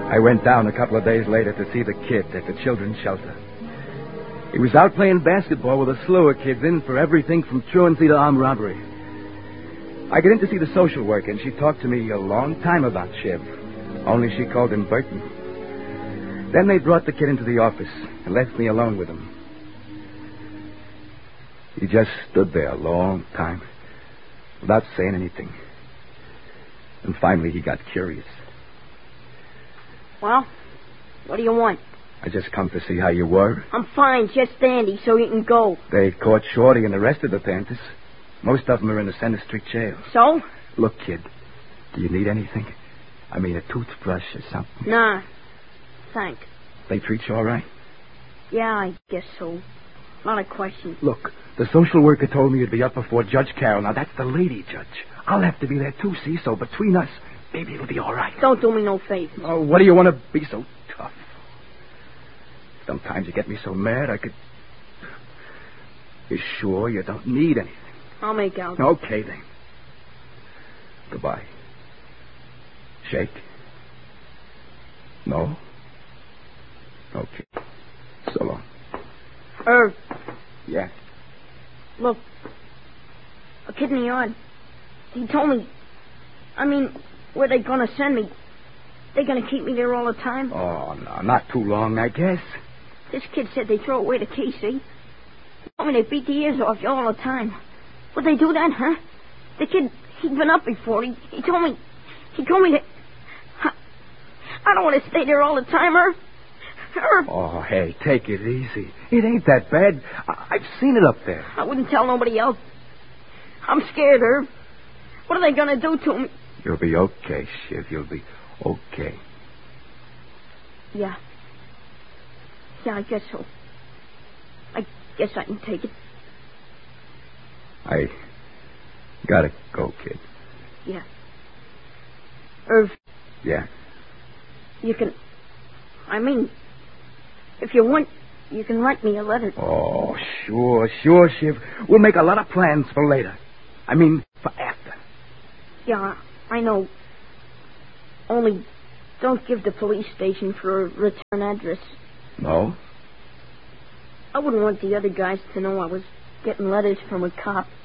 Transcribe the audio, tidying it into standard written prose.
I went down a couple of days later to see the kid at the children's shelter. He was out playing basketball with a slew of kids in for everything from truancy to armed robbery. I got in to see the social worker, and she talked to me a long time about Shiv. Only she called him Burton. Then they brought the kid into the office and left me alone with him. He just stood there a long time without saying anything. And finally he got curious. Well, what do you want? I just come to see how you were. I'm fine, just dandy, so you can go. They caught Shorty and the rest of the Panthers. Most of them are in the Center Street jail. So? Look, kid, do you need anything? I mean, a toothbrush or something? Nah, thanks. They treat you all right? Yeah, I guess so. Not a question. Look, the social worker told me you'd be up before Judge Carroll. Now, that's the lady judge. I'll have to be there, too, see? So between us, maybe it'll be all right. Don't do me no favors. Oh, what do you want to be so tough? Sometimes you get me so mad I could... You sure you don't need anything? I'll make out. Okay, then. Goodbye. Shake? No? Okay. So long. Irv. Yeah? Look. A kid in the yard. He told me... where they gonna send me? They gonna keep me there all the time? Oh, no, not too long, I guess. This kid said they throw away the key, see? They beat the ears off you all the time. Would they do that, huh? The kid, he'd been up before. He told me that... I don't want to stay there all the time, Irv. Irv. Oh, hey, take it easy. It ain't that bad. I've seen it up there. I wouldn't tell nobody else. I'm scared, Irv. What are they going to do to me? You'll be okay, Shiv. You'll be okay. Yeah. Yeah, I guess so. I guess I can take it. I gotta go, kid. Yeah. Irv. Yeah? You can... if you want, you can write me a letter. Oh, sure, Shiv. We'll make a lot of plans for later. For after. Yeah, I know. Only don't give the police station for a return address. No? I wouldn't want the other guys to know I was getting letters from a cop.